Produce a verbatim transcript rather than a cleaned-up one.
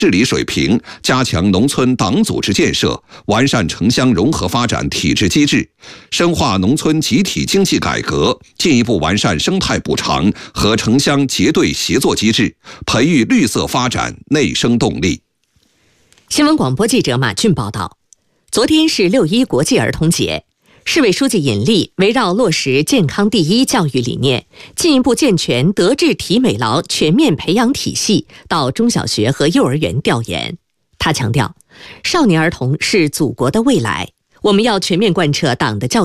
治理水平，加强农村党组织建设，完善城乡融合发展体制机制，深化农村集体经济改革，进一步完善生态补偿和城乡结对协作机制，培育绿色发展内生动力。 新闻广播记者马俊报道，昨天是六一国际儿童节。市委书记尹力围绕落实健康第一教育理念，进一步健全德智体美劳全面培养体系，到中小学和幼儿园调研。他强调，少年儿童是祖国的未来，我们要全面贯彻党的教育